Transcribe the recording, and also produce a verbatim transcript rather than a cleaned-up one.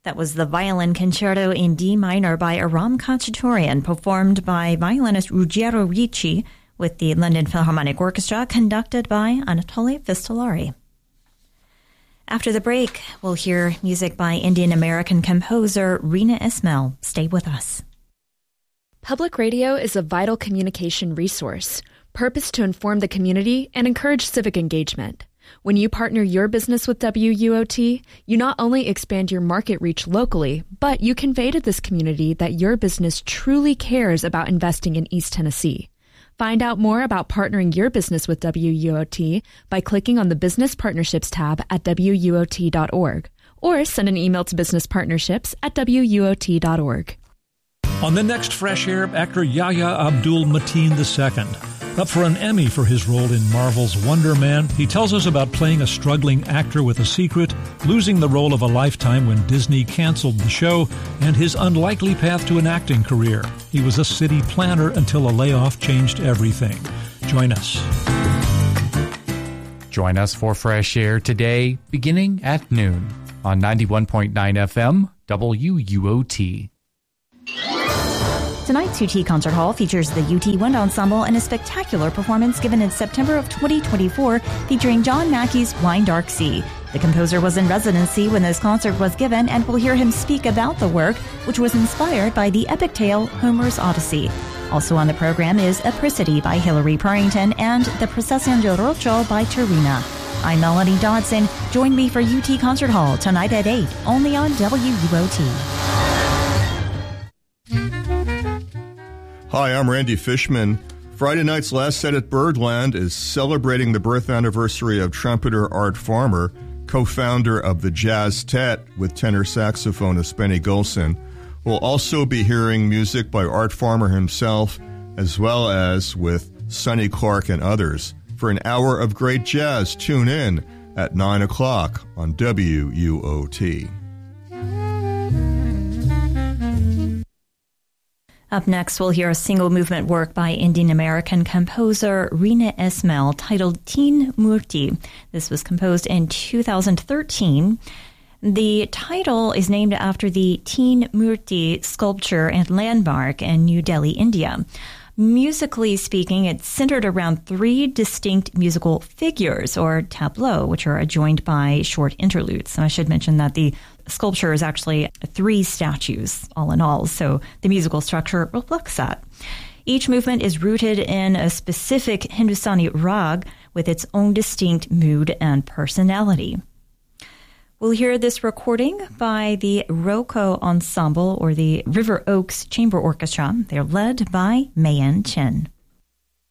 That was the Violin Concerto in D minor by Aram Khachaturian, performed by violinist Ruggiero Ricci with the London Philharmonic Orchestra, conducted by Anatoly Fistolari. After the break, we'll hear music by Indian-American composer Rina Ismail. Stay with us. Public radio is a vital communication resource, purposed to inform the community and encourage civic engagement. When you partner your business with W U O T, you not only expand your market reach locally, but you convey to this community that your business truly cares about investing in East Tennessee. Find out more about partnering your business with W U O T by clicking on the Business Partnerships tab at W U O T dot org, or send an email to businesspartnerships at W U O T dot org. On the next Fresh Air, actor Yahya Abdul-Mateen the Second. Up for an Emmy for his role in Marvel's Wonder Man, he tells us about playing a struggling actor with a secret, losing the role of a lifetime when Disney canceled the show, and his unlikely path to an acting career. He was a city planner until a layoff changed everything. Join us. Join us for Fresh Air today, beginning at noon on ninety-one point nine F M, W U O T. Tonight's U T Concert Hall features the U T Wind Ensemble in a spectacular performance given in September of twenty twenty-four featuring John Mackey's Wine Dark Sea. The composer was in residency when this concert was given, and we'll hear him speak about the work, which was inspired by the epic tale Homer's Odyssey. Also on the program is Apricity by Hilary Purrington and The Procesión del Rocho by Terina. I'm Melanie Dodson. Join me for U T Concert Hall tonight at eight, only on W U O T. Hi, I'm Randy Fishman. Friday night's last set at Birdland is celebrating the birth anniversary of trumpeter Art Farmer, co-founder of the Jazz Tet with tenor saxophonist Benny Golson. We'll also be hearing music by Art Farmer himself, as well as with Sonny Clark and others. For an hour of great jazz, tune in at nine o'clock on W U O T. Up next, we'll hear a single movement work by Indian-American composer Rina Ismail titled Teen Murti. This was composed in two thousand thirteen. The title is named after the Teen Murti sculpture and landmark in New Delhi, India. Musically speaking, it's centered around three distinct musical figures, or tableaux, which are adjoined by short interludes. And I should mention that the sculpture is actually three statues, all in all, so the musical structure reflects that. Each movement is rooted in a specific Hindustani rag with its own distinct mood and personality. We'll hear this recording by the Roco Ensemble, or the River Oaks Chamber Orchestra. They're led by Mayan Chen.